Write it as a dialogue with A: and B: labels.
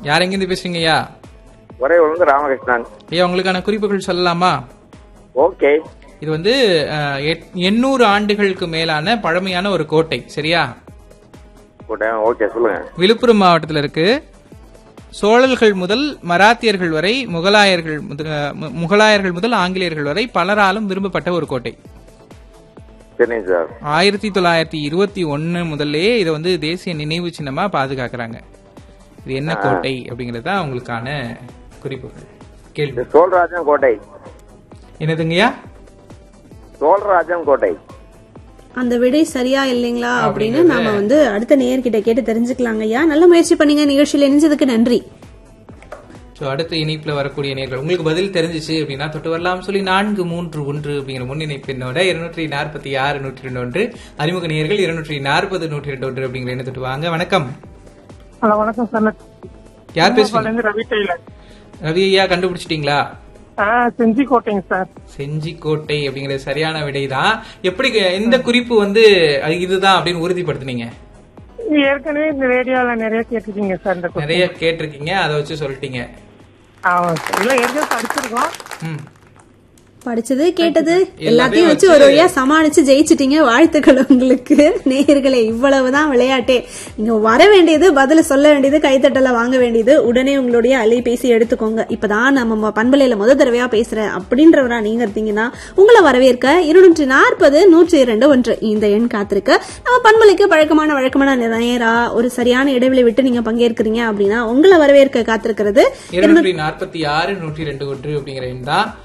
A: யார் எங்கிருந்து பேசுறீங்க ஐயா?
B: ஒரே வந்து ராமகிருஷ்ணன்.
A: ஐயா, உங்களுக்கான குறிப்புகள் சொல்லலாமா?
B: ஓகே.
A: இது வந்து 800 ஆண்டுகளுக்கு மேலான பழமையான ஒரு கோட்டை. சரியா?
B: ஓகே, சொல்லுங்க.
A: விழுப்புரம் மாவட்டத்தில் இருக்கு. சோழர்கள் முதல் மராத்தியர்கள் வரை, முகலாயர்கள் முதல் ஆங்கிலேயர்கள் வரை பலராலும் விரும்பப்பட்ட ஒரு கோட்டை. 1921 முதல்லே இதை வந்து தேசிய நினைவு சின்னமா பாதுகாக்கிறாங்க. இது என்ன கோட்டை அப்படிங்கறது தான் உங்களுக்கான குறிப்புகள். கேள்வி.
B: சோழராஜன் கோட்டை.
A: என்னதுங்கய்யா?
B: சோழராஜன் கோட்டை.
C: அந்த விடை சரியா இல்லைங்களா அப்படின்னு நாம வந்து அடுத்த நேயர்கிட்ட கேட்டு தெரிஞ்சுக்கலாங்க ஐயா. நல்ல முயற்சி பண்ணீங்க. நிகழ்ச்சியில் இணைஞ்சதுக்கு நன்றி.
A: அடுத்த இணைப்புல வரக்கூடிய நேர்கள் உங்களுக்கு பதில் தெரிஞ்சிச்சு அப்படின்னா தொட்டு வரலாம். சொல்லி 431 அப்படிங்கிற முன்னிணைப்பு எண்ணோட 246 102 அறிமுக நேயர்கள் 240 102 அப்படிங்கிற எண்ணை தொட்டு வாங்க. வணக்கம்.
D: ஹலோ, வணக்கம் சார்.
A: யார் பேசுறீங்க?
D: ரவி டெய்லர்.
A: ரவி ஐயா, கண்டுபிடிச்சிட்டீங்களா?
D: செஞ்சிக்கோட்டைங்க சார்.
A: செஞ்சிக்கோட்டை அப்படிங்கறது சரியான விடைதான். எப்படி இந்த குறிப்பு வந்து இதுதான் அப்படின்னு உறுதிப்படுத்தினீங்க?
D: ஏற்கனவே இந்த ரேடியோல நிறைய கேட்டிருக்கீங்க சார்.
A: நிறைய கேட்டிருக்கீங்க, அதை வச்சு சொல்லிட்டீங்க.
C: படிச்சது கேட்டது எல்லாத்தையும் வச்சு ஒரு வழியா சமாளிச்சு ஜெயிச்சிட்டீங்க. வாழ்த்துக்கள் உங்களுக்கு. நேயர்களே, இவ்வளவுதான் விளையாட்டே. நீங்க வர வேண்டியது, பதில சொல்ல வேண்டியது, கைத்தட்டல வாங்க வேண்டியது. உடனே உங்களுடைய அலைபேசி எடுத்துக்கோங்க. இப்பதான் நம்ம பண்பலையில முத தடவையா பேசுறேன் அப்படின்றவரா நீங்க இருந்தீங்கன்னா உங்களை வரவேற்க 240 102 இந்த எண் காத்திருக்க. நம்ம பண்பலைக்கு வழக்கமான நேரா ஒரு சரியான இடைவெளி விட்டு நீங்க பங்கேற்கிறீங்க அப்படின்னா உங்களை வரவேற்க காத்திருக்கிறது
A: 246 102 அப்படிங்கிற எண் தான்.